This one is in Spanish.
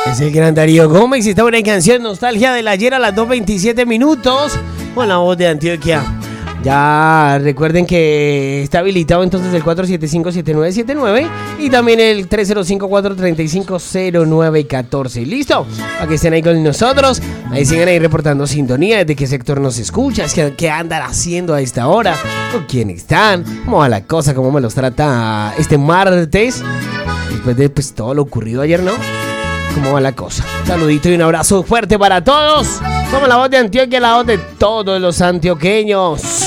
Es el gran Darío Gómez y esta buena canción Nostalgia del ayer a las 2:27 minutos con la voz de Antioquia. Ya recuerden que está habilitado entonces el 475-7979 y también el 305-435-0914. ¿Listo? Para que estén ahí con nosotros. Ahí sigan ahí reportando sintonía, desde qué sector nos escuchas, qué andan haciendo a esta hora, con quién están, cómo va la cosa, cómo me los trata este martes, después de pues todo lo ocurrido ayer, ¿no? ¿Cómo va la cosa? Un saludito y un abrazo fuerte para todos. Somos la voz de Antioquia, la voz de todos los antioqueños.